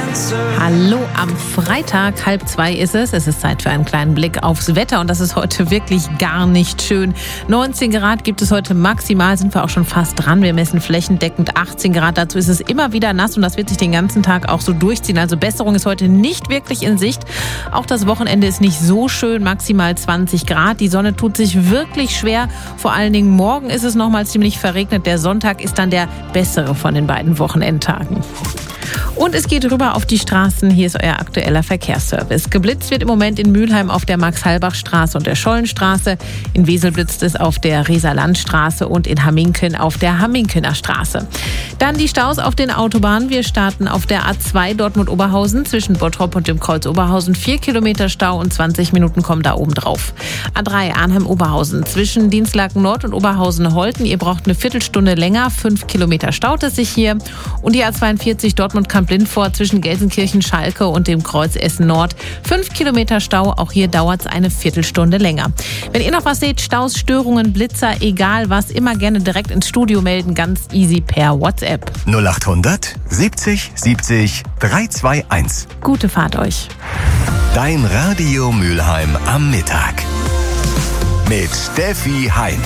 Hallo, am Freitag, 1:30 ist es. Es ist Zeit für einen kleinen Blick aufs Wetter und das ist heute wirklich gar nicht schön. 19 Grad gibt es heute maximal, sind wir auch schon fast dran. Wir messen flächendeckend 18 Grad. Dazu ist es immer wieder nass und das wird sich den ganzen Tag auch so durchziehen. Also Besserung ist heute nicht wirklich in Sicht. Auch das Wochenende ist nicht so schön, maximal 20 Grad. Die Sonne tut sich wirklich schwer. Vor allen Dingen morgen ist es nochmal ziemlich verregnet. Der Sonntag ist dann der bessere von den beiden Wochenendtagen. Und es geht rüber auf die Straßen. Hier ist euer aktueller Verkehrsservice. Geblitzt wird im Moment in Mülheim auf der Max-Halbach-Straße und der Schollenstraße. In Wesel blitzt es auf der Reser-Land-Straße und in Hamminken auf der Hamminkener Straße. Dann die Staus auf den Autobahnen. Wir starten auf der A2 Dortmund-Oberhausen zwischen Bottrop und dem Kreuz Oberhausen. 4 Kilometer Stau und 20 Minuten kommen da oben drauf. A3 Arnhem-Oberhausen zwischen Dinslaken Nord und Oberhausen-Holten. Ihr braucht eine Viertelstunde länger. 5 Kilometer staut es sich hier. Und die A42 Dortmund-Kamp-Lindfort zwischen Gelsenkirchen-Schalke und dem Kreuz Essen-Nord. 5 Kilometer Stau. Auch hier dauert es eine Viertelstunde länger. Wenn ihr noch was seht, Staus, Störungen, Blitzer, egal was, immer gerne direkt ins Studio melden. Ganz easy per WhatsApp. 0800 70 70 321. Gute Fahrt euch. Dein Radio Mülheim am Mittag. Mit Steffi Hein.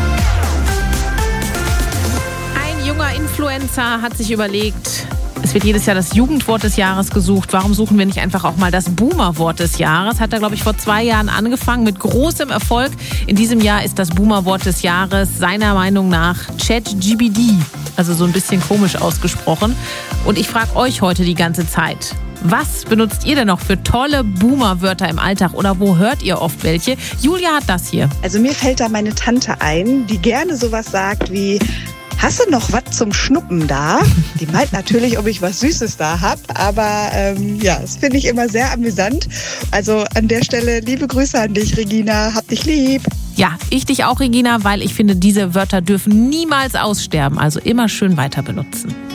Ein junger Influencer hat sich überlegt, es wird jedes Jahr das Jugendwort des Jahres gesucht. Warum suchen wir nicht einfach auch mal das Boomer-Wort des Jahres? Hat er, glaube ich, vor 2 Jahren angefangen mit großem Erfolg. In diesem Jahr ist das Boomer-Wort des Jahres seiner Meinung nach ChatGPT. Also so ein bisschen komisch ausgesprochen. Und ich frage euch heute die ganze Zeit, was benutzt ihr denn noch für tolle Boomer-Wörter im Alltag oder wo hört ihr oft welche? Julia hat das hier. Also mir fällt da meine Tante ein, die gerne sowas sagt wie: Hast du noch was zum Schnuppen da? Die meint natürlich, ob ich was Süßes da habe, aber das finde ich immer sehr amüsant. Also an der Stelle liebe Grüße an dich, Regina. Hab dich lieb. Ja, ich dich auch, Regina, weil ich finde, diese Wörter dürfen niemals aussterben. Also immer schön weiter benutzen.